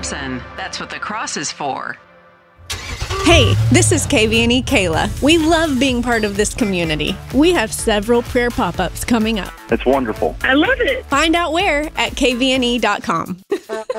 Thompson. That's what the cross is for. Hey, this is KVNE Kayla. We love being part of this community. We have several prayer pop-ups coming up. It's wonderful. I love it. Find out where at kvne.com.